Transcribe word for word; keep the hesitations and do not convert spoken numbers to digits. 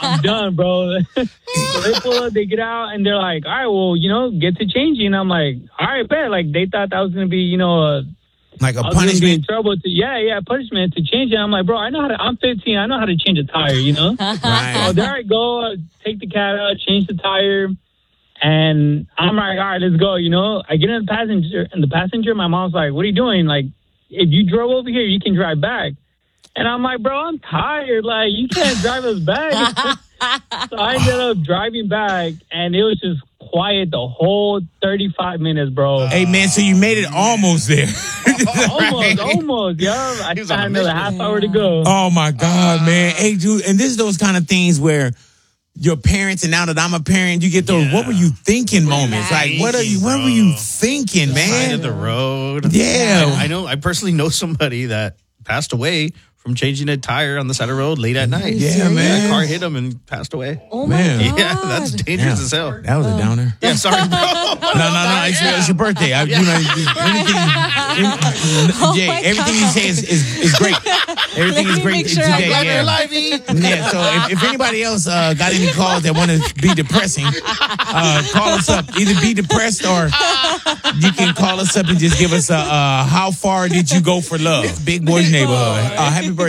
I'm done, bro. So they pull up, they get out, and they're like, all right, well, you know, get to changing. I'm like, all right, bet. Like, they thought that was going to be, you know, a, like a I was gonna be in punishment. trouble. To, yeah, yeah, punishment to change it. I'm like, bro, I know how to, I'm fifteen. I know how to change a tire, you know? Right. So there I go, uh, take the cat out, change the tire. And I'm like, all right, let's go, you know? I get in the passenger, and the passenger, my mom's like, what are you doing? Like, if you drove over here, you can drive back. And I'm like, bro, I'm tired. Like, you can't drive us back. So I ended up driving back, and it was just quiet the whole thirty-five minutes, bro. Hey, man, so you made it almost there. Almost, almost, yeah. I He was had on a another mission. half hour to go. Oh, my God, man. Hey, dude, and this is those kind of things where your parents, and now that I'm a parent, you get those, Yeah. what were you thinking moments? Like, what are you, what were you thinking, Side man? of the road. Yeah. I, I know. I personally know somebody that passed away from changing a tire on the side of the road late at night. Yeah, man. A car hit him and passed away. Oh my Man. God. Yeah, that's dangerous Yeah. as hell. That was a downer. Yeah, sorry, bro. No, no, no. It's, your, it's your birthday. I, you know, anything, Oh Jay, my everything you God. say is, is, is great. Everything Let is me great make sure I today. got Yeah. Yeah, so if, if anybody else uh, got any calls that want to be depressing, uh, call us up. Either be depressed or you can call us up and just give us a uh, how far did you go for love? Big Boys Neighborhood. Uh, happy birthday.